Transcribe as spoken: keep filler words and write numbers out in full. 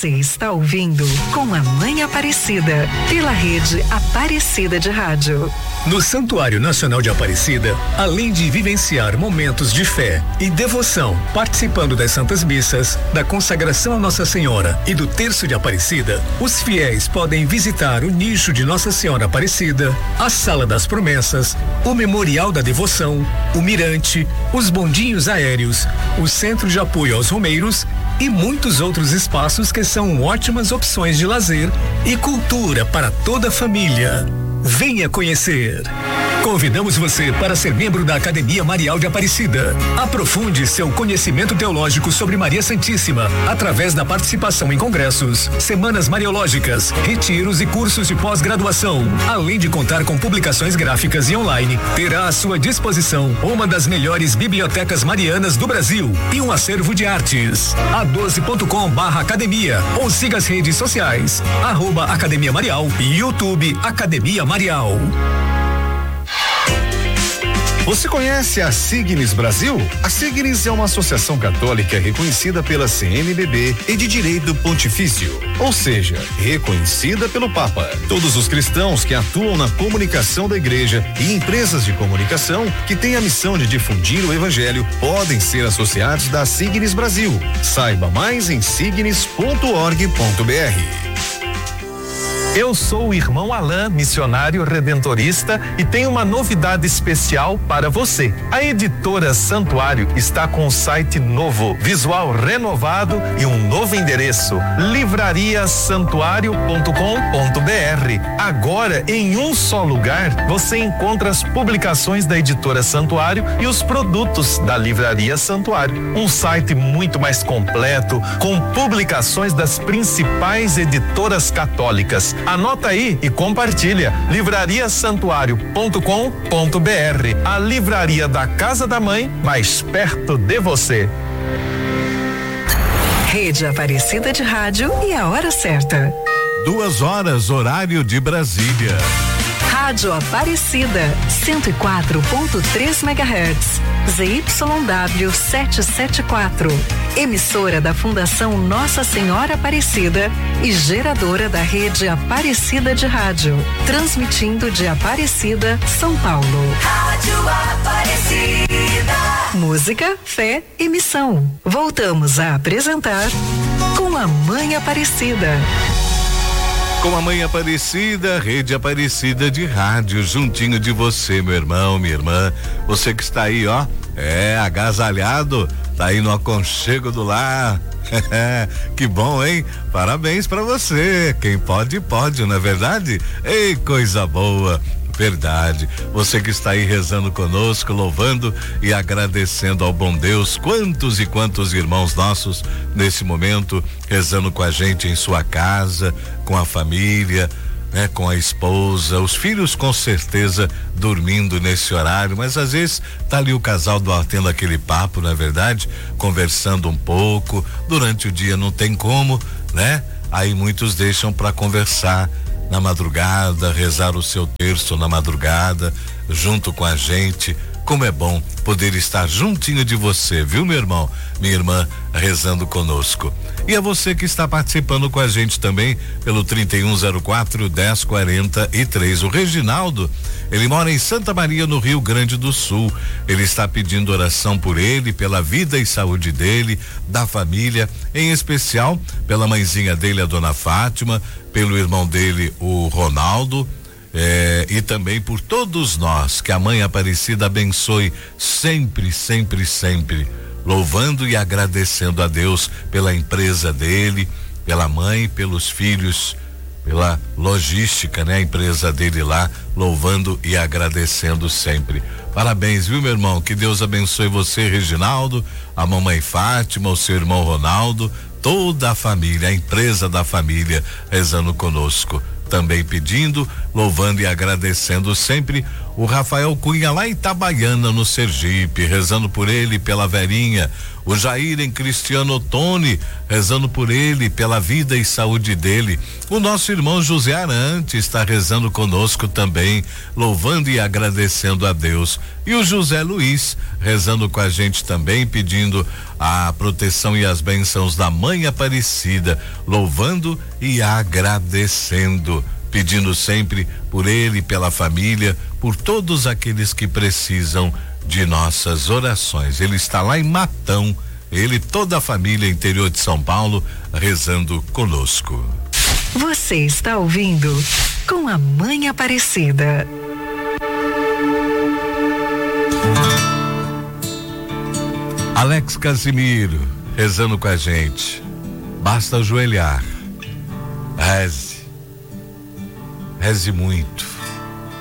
Você está ouvindo Com a Mãe Aparecida, pela rede Aparecida de Rádio. No Santuário Nacional de Aparecida, além de vivenciar momentos de fé e devoção, participando das Santas Missas, da consagração a Nossa Senhora e do Terço de Aparecida, os fiéis podem visitar o nicho de Nossa Senhora Aparecida, a Sala das Promessas, o Memorial da Devoção, o Mirante, os bondinhos aéreos, o Centro de Apoio aos Romeiros e muitos outros espaços que são ótimas opções de lazer e cultura para toda a família. Venha conhecer. Convidamos você para ser membro da Academia Marial de Aparecida. Aprofunde seu conhecimento teológico sobre Maria Santíssima através da participação em congressos, semanas mariológicas, retiros e cursos de pós-graduação. Além de contar com publicações gráficas e online, terá à sua disposição uma das melhores bibliotecas marianas do Brasil e um acervo de artes. a doze ponto com barra academia ou siga as redes sociais, arroba Academia Marial e YouTube Academia Marial. Você conhece a Signis Brasil? A Signis é uma associação católica reconhecida pela C N B B e de direito pontifício, ou seja, reconhecida pelo Papa. Todos os cristãos que atuam na comunicação da igreja e empresas de comunicação que têm a missão de difundir o evangelho podem ser associados da Signis Brasil. Saiba mais em signis ponto org ponto br. Eu sou o irmão Alain, missionário redentorista, e tenho uma novidade especial para você. A editora Santuário está com um site novo, visual renovado e um novo endereço: livraria santuário ponto com ponto br. Agora, em um só lugar, você encontra as publicações da editora Santuário e os produtos da Livraria Santuário. Um site muito mais completo, com publicações das principais editoras católicas. Anota aí e compartilha. livraria santuário ponto com ponto br. A livraria da Casa da Mãe, mais perto de você. Rede Aparecida de Rádio e a hora certa. Duas horas, horário de Brasília. Rádio Aparecida, cento e quatro ponto três megahertz, Z Y W setecentos e setenta e quatro. Emissora da Fundação Nossa Senhora Aparecida e geradora da rede Aparecida de Rádio. Transmitindo de Aparecida, São Paulo. Rádio Aparecida. Música, fé e missão. Voltamos a apresentar Com a Mãe Aparecida. Com a Mãe Aparecida, Rede Aparecida de Rádio, juntinho de você, meu irmão, minha irmã, você que está aí, ó, é, agasalhado, tá aí no aconchego do lar. Que bom, hein? Parabéns pra você. Quem pode, pode, não é verdade? Ei, coisa boa. Verdade. Você que está aí rezando conosco, louvando e agradecendo ao bom Deus. Quantos e quantos irmãos nossos nesse momento rezando com a gente em sua casa, com a família, né, com a esposa, os filhos com certeza dormindo nesse horário, mas às vezes tá ali o casal batendo aquele papo, não é verdade? Conversando um pouco, durante o dia não tem como, né? Aí muitos deixam para conversar na madrugada, rezar o seu terço na madrugada, junto com a gente. Como é bom poder estar juntinho de você, viu, meu irmão, minha irmã, rezando conosco. E a você que está participando com a gente também pelo trinta e um zero quatro, dez quarenta e três. O Reginaldo, ele mora em Santa Maria, no Rio Grande do Sul. Ele está pedindo oração por ele, pela vida e saúde dele, da família, em especial pela mãezinha dele, a dona Fátima, pelo irmão dele, o Ronaldo. É, e também por todos nós, que a Mãe Aparecida abençoe sempre, sempre, sempre, louvando e agradecendo a Deus pela empresa dele, pela mãe, pelos filhos, pela logística, né? A empresa dele lá, louvando e agradecendo sempre. Parabéns, viu, meu irmão? Que Deus abençoe você, Reginaldo, a mamãe Fátima, o seu irmão Ronaldo, toda a família, a empresa da família rezando conosco. Também pedindo, louvando e agradecendo sempre O Rafael Cunha lá em Itabaiana, no Sergipe, rezando por ele e pela Verinha. O Jair em Cristiano Ottoni, rezando por ele, pela vida e saúde dele. O nosso irmão José Arante está rezando conosco também, louvando e agradecendo a Deus. E o José Luiz rezando com a gente também, pedindo a proteção e as bênçãos da Mãe Aparecida, louvando e agradecendo, pedindo sempre por ele, pela família, por todos aqueles que precisam de nossas orações. Ele está lá em Matão, ele, toda a família, interior de São Paulo, rezando conosco. Você está ouvindo Com a Mãe Aparecida. Alex Casimiro rezando com a gente. Basta ajoelhar. Reze. Reze muito.